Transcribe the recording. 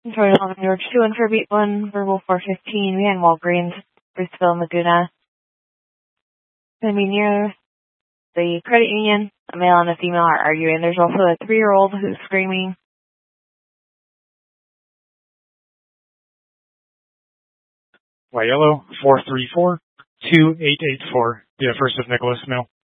Troy Long, George 2 and for beat 1, verbal 415, we had Walgreens, Bruceville, Maguna. Going to be near the credit union. A male and a female are arguing. There's also a 3-year-old who's screaming. White Yellow, 434-2884. The First of Nicholas, male.